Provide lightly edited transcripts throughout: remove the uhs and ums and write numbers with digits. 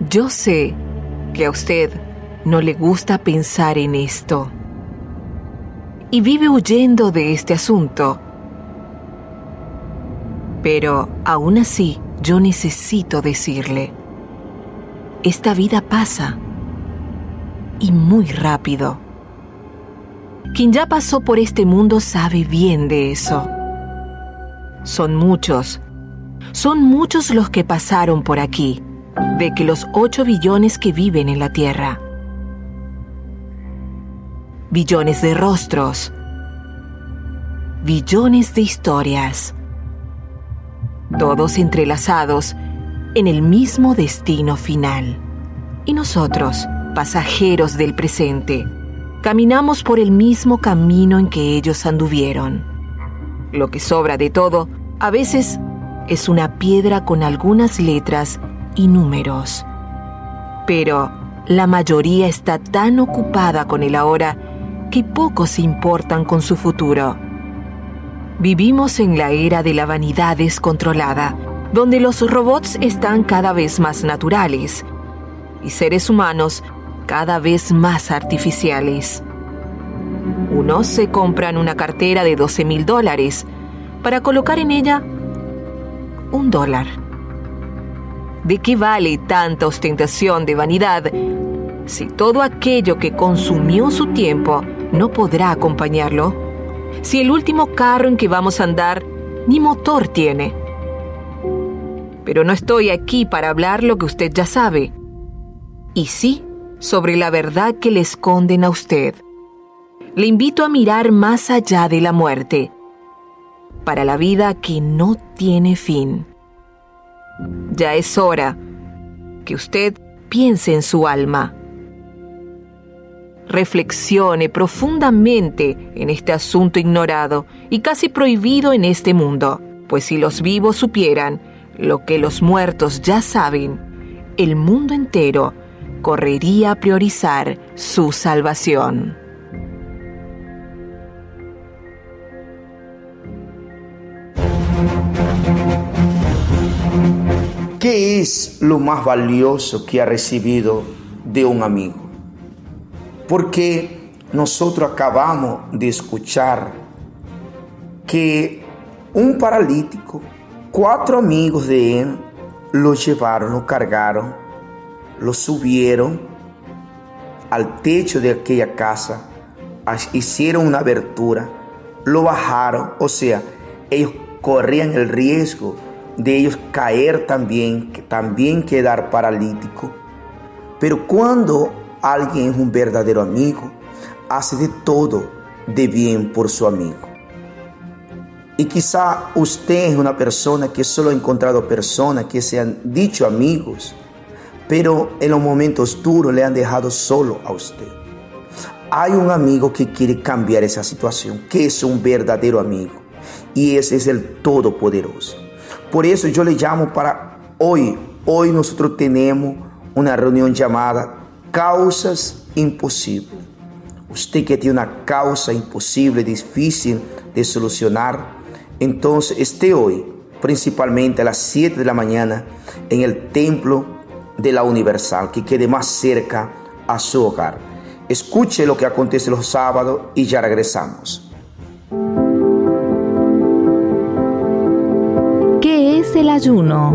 Yo sé que a usted no le gusta pensar en esto y vive huyendo de este asunto. Pero aún así, yo necesito decirle, esta vida pasa, y muy rápido. Quien ya pasó por este mundo sabe bien de eso. Son muchos los que pasaron por aquí, de que los 8 billones que viven en la Tierra. Billones de rostros, billones de historias, todos entrelazados en el mismo destino final. Y nosotros, pasajeros del presente, caminamos por el mismo camino en que ellos anduvieron. Lo que sobra de todo, a veces, es una piedra con algunas letras y números. Pero la mayoría está tan ocupada con el ahora que pocos se importan con su futuro. Vivimos en la era de la vanidad descontrolada, donde los robots están cada vez más naturales y seres humanos cada vez más artificiales. Unos se compran una cartera de $12,000 para colocar en ella $1. ¿De qué vale tanta ostentación de vanidad si todo aquello que consumió su tiempo no podrá acompañarlo? Si el último carro en que vamos a andar ni motor tiene. Pero no estoy aquí para hablar lo que usted ya sabe. Y sí, sobre la verdad que le esconden a usted. Le invito a mirar más allá de la muerte, para la vida que no tiene fin. Ya es hora que usted piense en su alma. Reflexione profundamente en este asunto ignorado y casi prohibido en este mundo, pues si los vivos supieran lo que los muertos ya saben, el mundo entero correría a priorizar su salvación. ¿Qué es lo más valioso que ha recibido de un amigo? Porque nosotros acabamos de escuchar que un paralítico, 4 amigos de él lo llevaron, lo cargaron, lo subieron al techo de aquella casa, hicieron una abertura, lo bajaron, o sea, ellos corrían el riesgo de ellos caer también quedar paralítico. Pero cuando alguien es un verdadero amigo, hace de todo de bien por su amigo. Y quizá usted es una persona que solo ha encontrado personas que se han dicho amigos, pero en los momentos duros le han dejado solo a usted. Hay un amigo que quiere cambiar esa situación, que es un verdadero amigo, y ese es el Todopoderoso. Por eso yo le llamo para hoy. Hoy nosotros tenemos una reunión llamada Causas Imposibles. Usted que tiene una causa imposible, difícil de solucionar, entonces esté hoy, principalmente a las 7 de la mañana, en el templo de la Universal, que quede más cerca a su hogar. Escuche lo que acontece los sábados y ya regresamos. ¿Qué es el ayuno?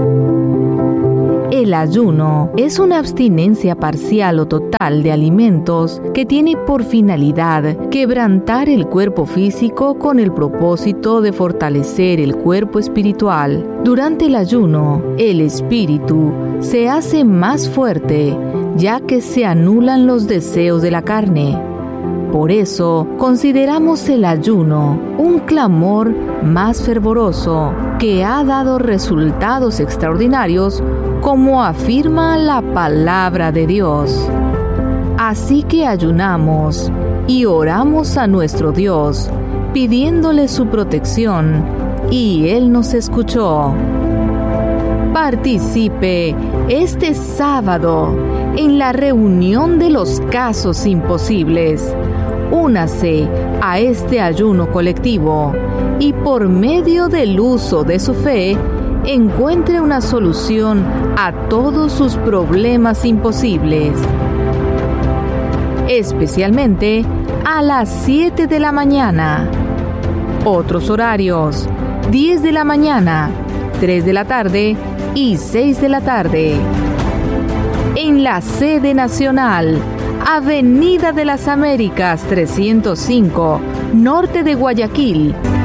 El ayuno es una abstinencia parcial o total de alimentos que tiene por finalidad quebrantar el cuerpo físico con el propósito de fortalecer el cuerpo espiritual. Durante el ayuno, el espíritu se hace más fuerte, ya que se anulan los deseos de la carne. Por eso, consideramos el ayuno un clamor más fervoroso que ha dado resultados extraordinarios, como afirma la palabra de Dios. Así que ayunamos y oramos a nuestro Dios, pidiéndole su protección, y Él nos escuchó. Participe este sábado en la reunión de los casos imposibles. Únase a este ayuno colectivo y por medio del uso de su fe, encuentre una solución a todos sus problemas imposibles. Especialmente a las 7 de la mañana. Otros horarios: 10 de la mañana, 3 de la tarde y 6 de la tarde. En la sede nacional, Avenida de las Américas 305, norte de Guayaquil,